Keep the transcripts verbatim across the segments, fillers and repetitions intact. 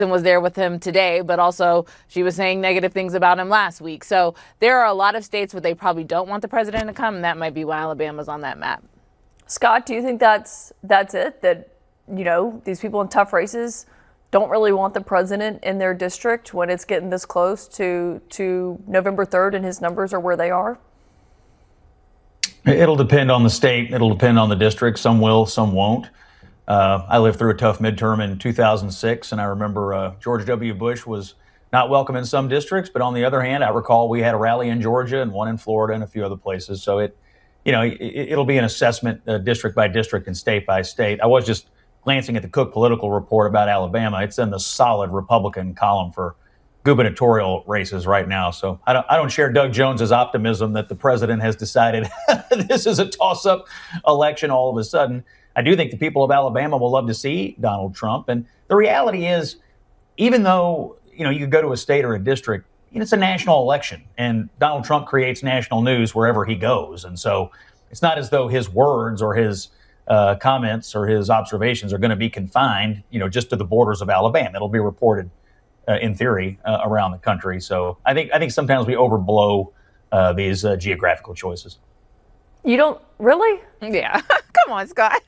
was there with him today, but also she was saying negative things about him last week. So there are a lot of states where they probably don't want the president to come, and that might be why Alabama's on that map. Scott, do you think that's that's it? That, you know, these people in tough races don't really want the president in their district when it's getting this close to to November third and his numbers are where they are? It'll depend on the state. It'll depend on the district. Some will, some won't. Uh, I lived through a tough midterm in two thousand six, and I remember uh, George W. Bush was not welcome in some districts. But on the other hand, I recall we had a rally in Georgia and one in Florida and a few other places. So it, you know, it, it'll be an assessment uh, district by district and state by state. I was just glancing at the Cook Political Report about Alabama. It's in the solid Republican column for gubernatorial races right now. So I don't, I don't share Doug Jones's optimism that the president has decided this is a toss-up election all of a sudden. I do think the people of Alabama will love to see Donald Trump. And the reality is, even though, you know, you go to a state or a district, you know, it's a national election, and Donald Trump creates national news wherever he goes. And so it's not as though his words or his uh, comments or his observations are going to be confined, you know, just to the borders of Alabama. It'll be reported uh, in theory uh, around the country. So I think I think sometimes we overblow uh, these uh, geographical choices. You don't really? Yeah. Come on, Scott.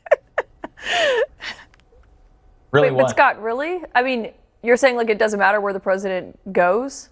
Really? Wait, what? but Scott, really? I mean, you're saying like it doesn't matter where the president goes?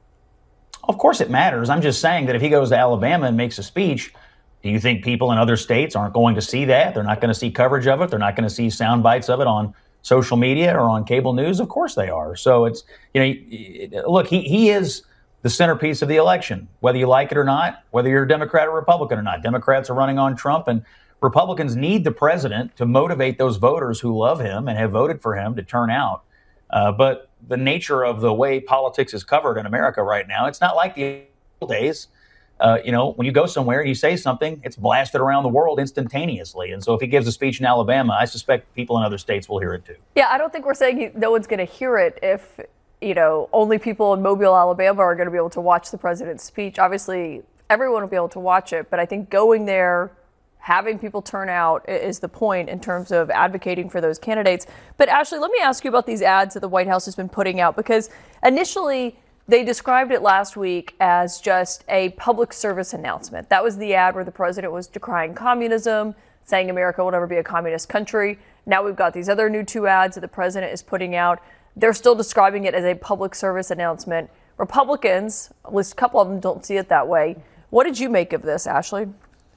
Of course it matters. I'm just saying that if he goes to Alabama and makes a speech, do you think people in other states aren't going to see that? They're not going to see coverage of it. They're not going to see sound bites of it on social media or on cable news. Of course they are. So it's, you know, look, he, he is the centerpiece of the election, whether you like it or not, whether you're a Democrat or Republican or not. Democrats are running on Trump, and Republicans need the president to motivate those voters who love him and have voted for him to turn out. Uh, but the nature of the way politics is covered in America right now, it's not like the old days. Uh, you know, when you go somewhere and you say something, it's blasted around the world instantaneously. And so if he gives a speech in Alabama, I suspect people in other states will hear it too. Yeah, I don't think we're saying no one's going to hear it if, you know, only people in Mobile, Alabama are going to be able to watch the president's speech. Obviously, everyone will be able to watch it. But I think going there, having people turn out is the point in terms of advocating for those candidates. But Ashley, let me ask you about these ads that the White House has been putting out, because initially they described it last week as just a public service announcement. That was the ad where the president was decrying communism, saying America will never be a communist country. Now we've got these other new two ads that the president is putting out. They're still describing it as a public service announcement. Republicans, at least a couple of them, don't see it that way. What did you make of this, Ashley?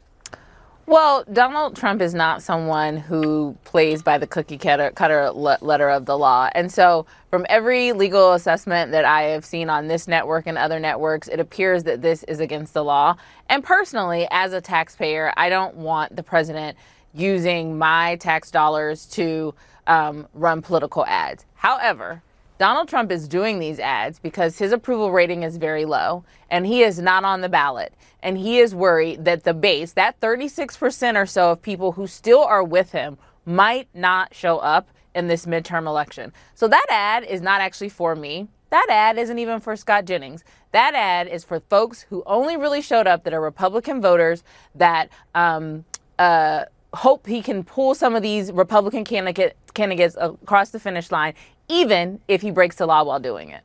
Well, Donald Trump is not someone who plays by the cookie cutter, cutter letter of the law. And so from every legal assessment that I have seen on this network and other networks, it appears that this is against the law. And personally, as a taxpayer, I don't want the president using my tax dollars to um, run political ads. However, Donald Trump is doing these ads because his approval rating is very low and he is not on the ballot. And he is worried that the base, that thirty-six percent or so of people who still are with him, might not show up in this midterm election. So that ad is not actually for me. That ad isn't even for Scott Jennings. That ad is for folks who only really showed up that are Republican voters that um, uh, hope he can pull some of these Republican candidate, candidates across the finish line, even if he breaks the law while doing it.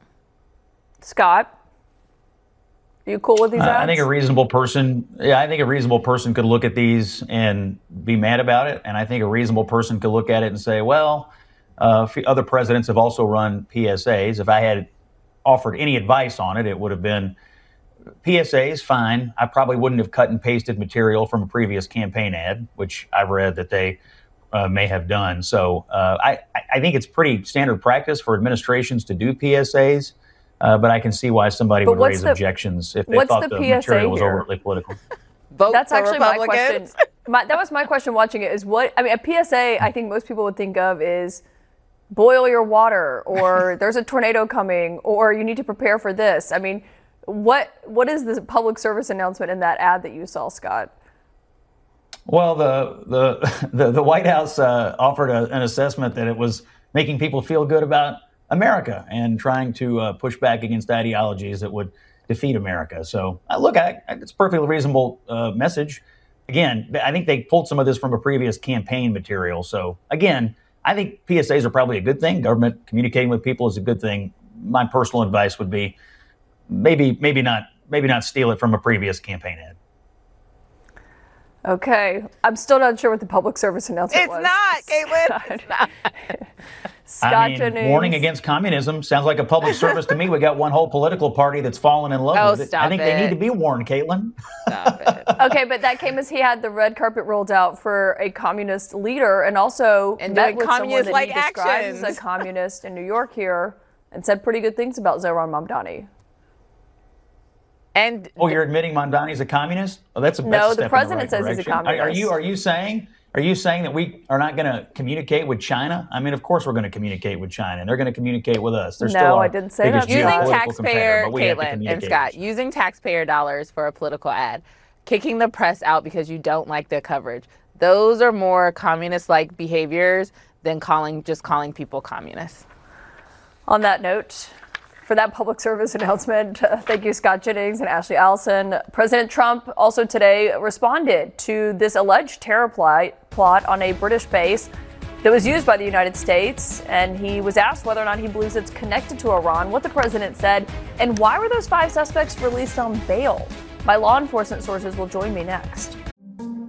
Scott? Are you cool with these ads? Uh, I think a reasonable person, yeah, I think a reasonable person could look at these and be mad about it. And I think a reasonable person could look at it and say, well, uh, other presidents have also run P S As. If I had offered any advice on it, it would have been P S As, fine. I probably wouldn't have cut and pasted material from a previous campaign ad, which I've read that they uh, may have done. So uh, I, I think it's pretty standard practice for administrations to do P S As. Uh, but I can see why somebody but would raise the, objections if they thought the, the P S A material was here? overtly political. Vote That's for actually my Republicans. question. My, that was my question watching it is what, I mean, a P S A, I think most people would think of is boil your water, or there's a tornado coming, or you need to prepare for this. I mean, what what is the public service announcement in that ad that you saw, Scott? Well, the the the, the White House uh, offered a, an assessment that it was making people feel good about America and trying to uh, push back against ideologies that would defeat America. So uh, look, I, it's a perfectly reasonable uh, message. Again, I think they pulled some of this from a previous campaign material. So again, I think P S As are probably a good thing. Government communicating with people is a good thing. My personal advice would be maybe, maybe not, maybe not steal it from a previous campaign ad. Okay, I'm still not sure what the public service announcement It's was. not, Caitlin. It's not. Scott I mean, Jennings. warning against communism sounds like a public service to me. We got one whole political party that's fallen in love Oh, with it. stop I think it. they need to be warned, Caitlin. Stop it. Okay, but that came as he had the red carpet rolled out for a communist leader, and also And met doing with someone that communist-like he describes as actions. a communist in New York here, and said pretty good things about Zohran Mamdani. And Oh, you're admitting Mamdani's a communist? Oh, that's a that's No, a the step in president right says he's a direction. Are- Are communist. you are you saying are you saying that we are not going to communicate with China? I mean, of course we're going to communicate with China, and they're going to communicate with us. They're No, still our I didn't say biggest that, using Scott. geopolitical taxpayer, competitor, but we have to Caitlin and communicate Scott, with China. using taxpayer dollars for a political ad, kicking the press out because you don't like their coverage. Those are more communist-like behaviors than calling just calling people communists. On that note, for that public service announcement, uh, thank you, Scott Jennings and Ashley Allison. President Trump also today responded to this alleged terror plot, plot on a British base that was used by the United States, and he was asked whether or not he believes it's connected to Iran, what the president said, and why were those five suspects released on bail? My law enforcement sources will join me next.